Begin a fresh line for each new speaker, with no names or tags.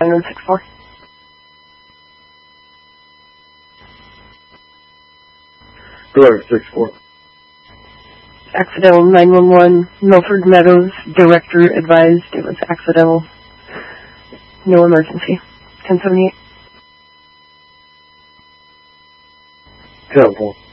964.
Door 64.
Accidental 911, Milford Meadows, director advised it was accidental. No emergency. 1078.
10-4.